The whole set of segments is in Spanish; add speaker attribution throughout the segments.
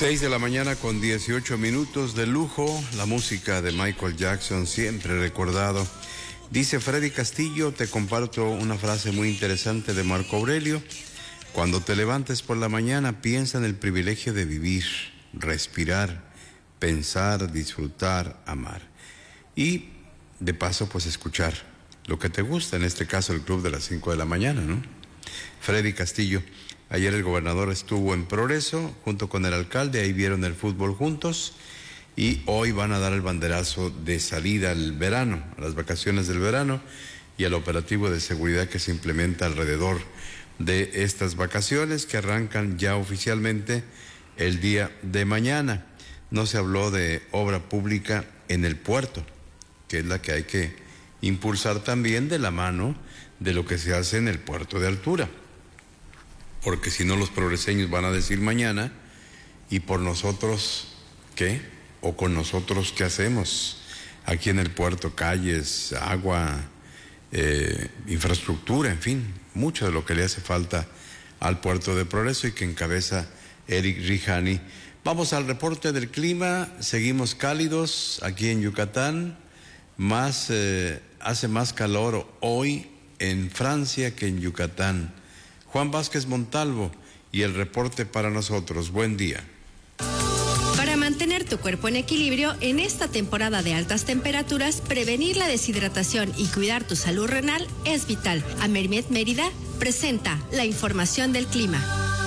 Speaker 1: 6 de la mañana con 18 minutos de lujo, la música de Michael Jackson, siempre recordado. Dice Freddy Castillo, te comparto una frase muy interesante de Marco Aurelio. Cuando te levantes por la mañana, piensa en el privilegio de vivir, respirar, pensar, disfrutar, amar. Y de paso, pues escuchar lo que te gusta, en este caso el club de las 5 de la mañana, ¿no? Freddy Castillo. Ayer el gobernador estuvo en Progreso junto con el alcalde, ahí vieron el fútbol juntos y hoy van a dar el banderazo de salida al verano, a las vacaciones del verano y al operativo de seguridad que se implementa alrededor de estas vacaciones que arrancan ya oficialmente el día de mañana. No se habló de obra pública en el puerto, que es la que hay que impulsar también de la mano de lo que se hace en el puerto de altura. Porque si no los progreseños van a decir mañana, ¿y por nosotros qué? ¿O con nosotros qué hacemos? Aquí en el puerto, calles, agua, infraestructura, en fin, mucho de lo que le hace falta al puerto de Progreso y que encabeza Eric Rijani. Vamos al reporte del clima, seguimos cálidos aquí en Yucatán, hace más calor hoy en Francia que en Yucatán. Juan Vázquez Montalvo y el reporte para nosotros. Buen día.
Speaker 2: Para mantener tu cuerpo en equilibrio en esta temporada de altas temperaturas, prevenir la deshidratación y cuidar tu salud renal es vital. Amerimed Mérida presenta la información del clima.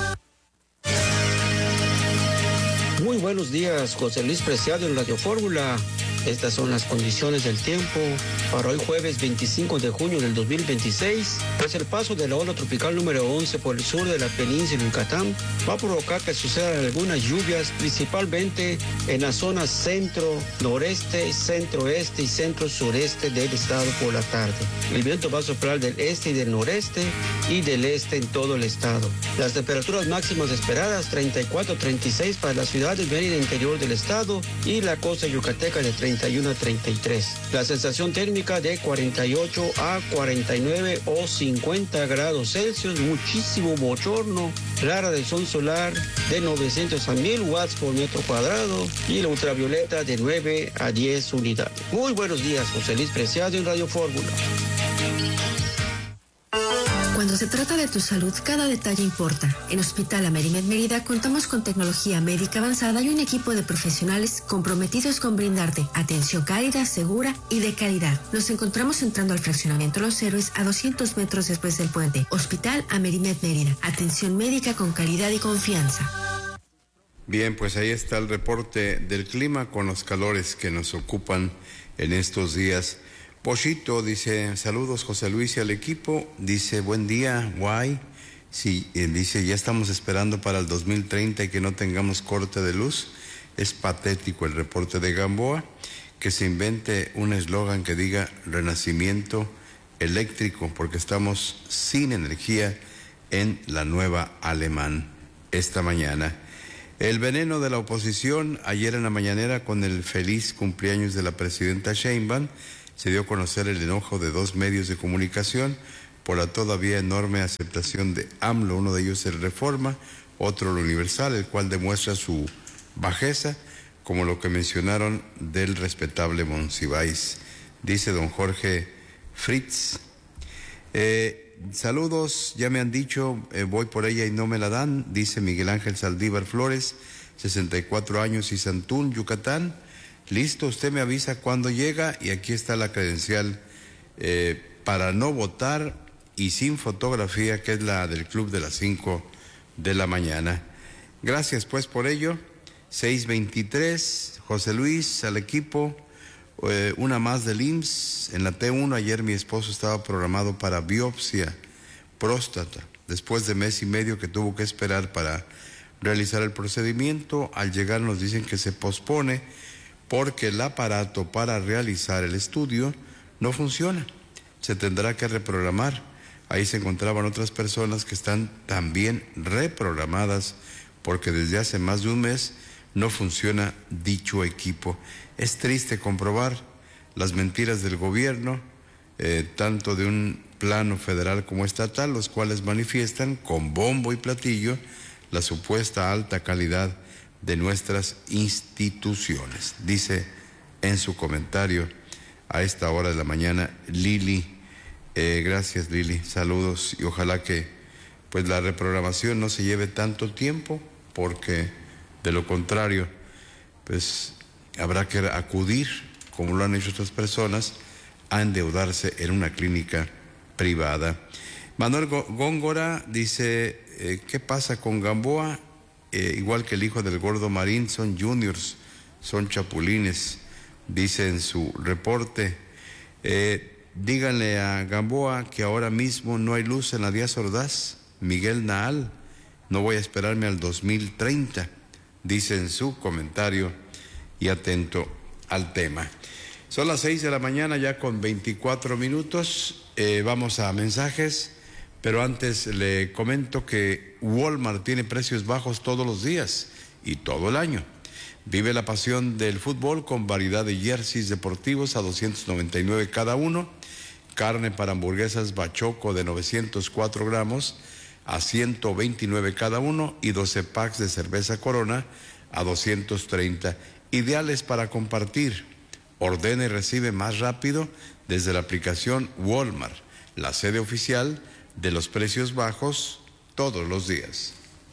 Speaker 3: Muy buenos días, José Luis Preciado en Radio Fórmula. Estas son las condiciones del tiempo para hoy jueves 25 de junio del 2026. Pues el paso de la ola tropical número 11 por el sur de la península de Yucatán va a provocar que sucedan algunas lluvias, principalmente en las zonas centro, noreste, centro-oeste y centro-sureste del estado por la tarde. El viento va a soplar del este y del noreste y del este en todo el estado. Las temperaturas máximas esperadas 34-36 para la ciudad de Mérida interior del estado y la costa yucateca de 31 a 33. La sensación térmica de 48 a 49 o 50 grados Celsius, muchísimo bochorno, clara de sol solar de 900 a 1000 watts por metro cuadrado y la ultravioleta de 9 a 10 unidades. Muy buenos días, José Luis Preciado en Radio Fórmula.
Speaker 2: Cuando se trata de tu salud, cada detalle importa. En Hospital Amerimed Mérida contamos con tecnología médica avanzada y un equipo de profesionales comprometidos con brindarte atención cálida, segura y de calidad. Nos encontramos entrando al fraccionamiento Los Héroes a 200 metros después del puente. Hospital Amerimed Mérida. Atención médica con calidad y confianza.
Speaker 1: Bien, pues ahí está el reporte del clima con los calores que nos ocupan en estos días. Pochito dice, saludos José Luis y al equipo, dice, buen día, guay. Sí, dice, ya estamos esperando para el 2030 y que no tengamos corte de luz. Es patético el reporte de Gamboa, que se invente un eslogan que diga renacimiento eléctrico, porque estamos sin energía en la Nueva Alemán esta mañana. El veneno de la oposición, ayer en la mañanera con el feliz cumpleaños de la presidenta Sheinbaum, se dio a conocer el enojo de dos medios de comunicación por la todavía enorme aceptación de AMLO, uno de ellos el Reforma, otro el Universal, el cual demuestra su bajeza, como lo que mencionaron del respetable Monsiváis. Dice don Jorge Fritz, saludos, ya me han dicho, voy por ella y no me la dan, dice Miguel Ángel Saldívar Flores, 64 años y Santún, Yucatán. Listo, usted me avisa cuando llega y aquí está la credencial para no votar y sin fotografía, que es la del club de las 5 de la mañana. Gracias pues por ello. 6:23, José Luis, al equipo, una más del IMSS. En la T1 ayer mi esposo estaba programado para biopsia próstata. Después de mes y medio que tuvo que esperar para realizar el procedimiento, al llegar nos dicen que se pospone porque el aparato para realizar el estudio no funciona. Se tendrá que reprogramar. Ahí se encontraban otras personas que están también reprogramadas porque desde hace más de un mes no funciona dicho equipo. Es triste comprobar las mentiras del gobierno, tanto de un plano federal como estatal, los cuales manifiestan con bombo y platillo la supuesta alta calidad de nuestras instituciones. Dice en su comentario a esta hora de la mañana Lili. Gracias, Lili, saludos, y ojalá que pues la reprogramación no se lleve tanto tiempo, porque de lo contrario pues habrá que acudir, como lo han hecho otras personas, a endeudarse en una clínica privada. Manuel Góngora dice, ¿qué pasa con Gamboa? Igual que el hijo del Gordo Marín, son juniors, son chapulines, dice en su reporte. Díganle a Gamboa que ahora mismo no hay luz en la Díaz Ordaz. Miguel Naal, no voy a esperarme al 2030, dice en su comentario, y atento al tema. Son las 6 de la mañana ya con 24 minutos. Vamos a mensajes, pero antes le comento que Walmart tiene precios bajos todos los días y todo el año. Vive la pasión del fútbol con variedad de jerseys deportivos a $299 cada uno, carne para hamburguesas Bachoco de 904 gramos a $129 cada uno y 12 packs de cerveza Corona a $230, ideales para compartir. Ordena y recibe más rápido desde la aplicación Walmart, la sede oficial de los precios bajos todos los días.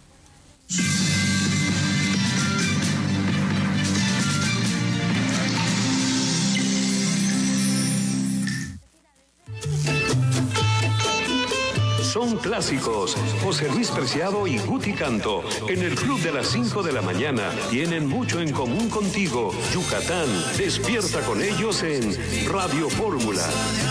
Speaker 4: Son clásicos. José Luis Preciado y Guti Canto en el Club de las 5 de la mañana tienen mucho en común contigo. Yucatán, despierta con ellos en Radio Fórmula.